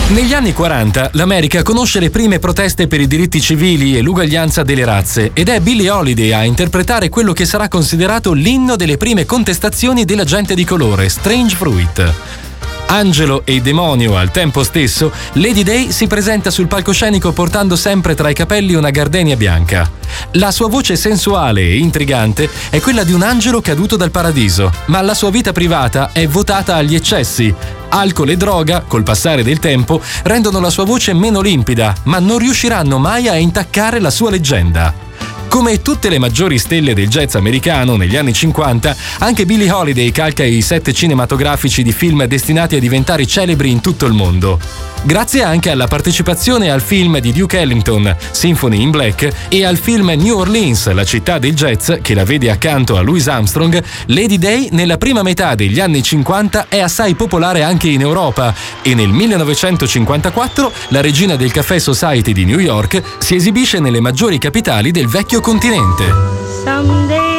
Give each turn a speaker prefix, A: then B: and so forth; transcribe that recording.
A: Negli anni 40 l'America conosce le prime proteste per i diritti civili e l'uguaglianza delle razze ed è Billie Holiday a interpretare quello che sarà considerato l'inno delle prime contestazioni della gente di colore, Strange Fruit. Angelo e demonio al tempo stesso, Lady Day si presenta sul palcoscenico portando sempre tra i capelli una gardenia bianca. La sua voce sensuale e intrigante è quella di un angelo caduto dal paradiso, ma la sua vita privata è votata agli eccessi. Alcol e droga, col passare del tempo, rendono la sua voce meno limpida, ma non riusciranno mai a intaccare la sua leggenda. Come tutte le maggiori stelle del jazz americano negli anni 50, anche Billie Holiday calca i set cinematografici di film destinati a diventare celebri in tutto il mondo. Grazie anche alla partecipazione al film di Duke Ellington, Symphony in Black, e al film New Orleans, la città del jazz, che la vede accanto a Louis Armstrong, Lady Day nella prima metà degli anni 50 è assai popolare anche in Europa e nel 1954 la regina del Café Society di New York si esibisce nelle maggiori capitali del vecchio continente.
B: Someday